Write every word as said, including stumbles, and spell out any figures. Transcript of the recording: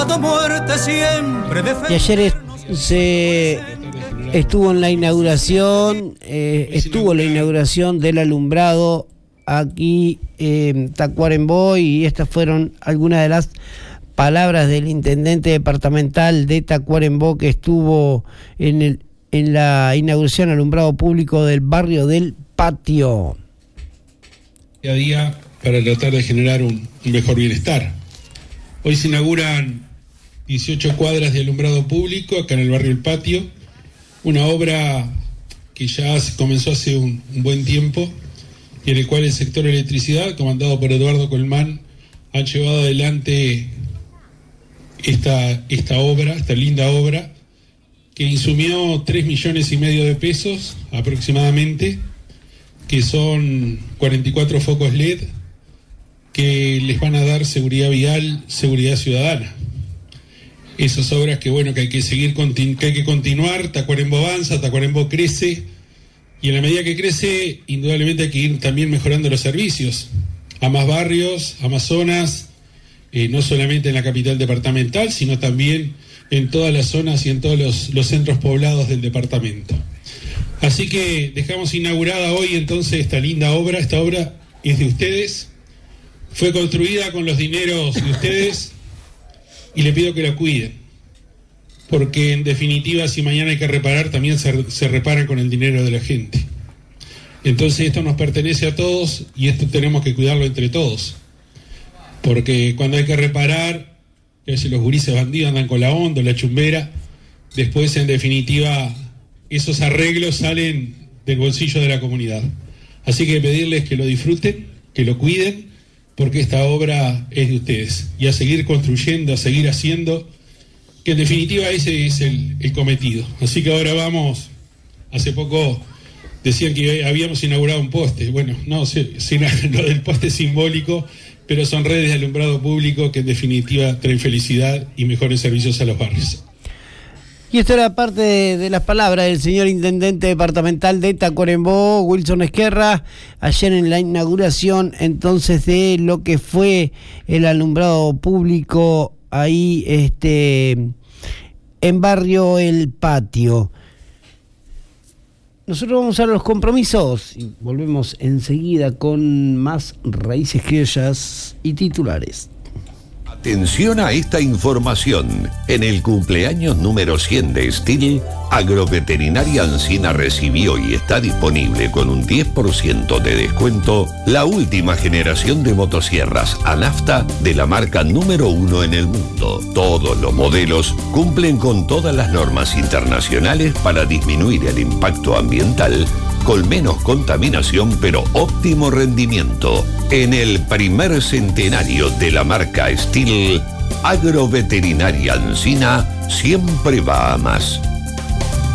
Y ayer es, se estuvo en la inauguración, eh, estuvo la inauguración del alumbrado aquí en Tacuarembó, y estas fueron algunas de las palabras del intendente departamental de Tacuarembó, que estuvo en el en la inauguración alumbrado público del barrio del Patio. Día a día para tratar de generar un, un mejor bienestar. Hoy se inauguran dieciocho cuadras de alumbrado público acá en el barrio El Patio, una obra que ya comenzó hace un, un buen tiempo y en el cual el sector electricidad, comandado por Eduardo Colmán, han llevado adelante esta, esta obra, esta linda obra, que insumió tres millones y medio de pesos aproximadamente, que son cuarenta y cuatro focos L E D que les van a dar seguridad vial, seguridad ciudadana. Esas obras que bueno, que hay que seguir, que hay que continuar. Tacuarembó avanza, Tacuarembó crece, y en la medida que crece, indudablemente hay que ir también mejorando los servicios a más barrios, a más zonas, eh, no solamente en la capital departamental, sino también en todas las zonas y en todos los, los centros poblados del departamento. Así que dejamos inaugurada hoy entonces esta linda obra. Esta obra es de ustedes, fue construida con los dineros de ustedes, y le pido que la cuiden, porque en definitiva, si mañana hay que reparar, también se, se repara con el dinero de la gente. Entonces esto nos pertenece a todos, y esto tenemos que cuidarlo entre todos, porque cuando hay que reparar, que si los gurises bandidos andan con la onda, la chumbera, después en definitiva esos arreglos salen del bolsillo de la comunidad. Así que pedirles que lo disfruten, que lo cuiden, porque esta obra es de ustedes, y a seguir construyendo, a seguir haciendo, que en definitiva ese es el, el cometido. Así que ahora vamos, hace poco decían que habíamos inaugurado un poste, bueno, no, sí, sí, lo del poste es simbólico, pero son redes de alumbrado público que en definitiva traen felicidad y mejores servicios a los barrios. Y esto era parte de, de las palabras del señor intendente departamental de Tacuarembó, Wilson Esquerra, ayer en la inauguración entonces de lo que fue el alumbrado público ahí este en barrio El Patio. Nosotros vamos a los compromisos y volvemos enseguida con más Raíces Criollas y titulares. Atención a esta información. En el cumpleaños número cien de Stihl, Agroveterinaria Ancina recibió y está disponible con un diez por ciento de descuento la última generación de motosierras Anafta de la marca número uno en el mundo. Todos los modelos cumplen con todas las normas internacionales para disminuir el impacto ambiental, con menos contaminación pero óptimo rendimiento. En el primer centenario de la marca Stihl, Agroveterinaria Ancina siempre va a más.